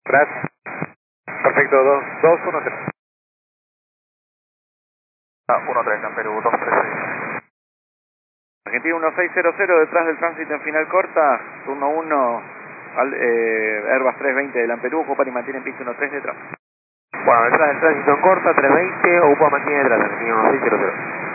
Gracias. Perfecto, 213. 13 en Perú, 236. Argentina 1600 detrás del tránsito en final corta, turno 1, Airbus 320 del Perú, ocupa y mantiene en pista 13 detrás. Bueno, detrás del tránsito en corta, 320, ocupa mantiene detrás, Argentina 1600.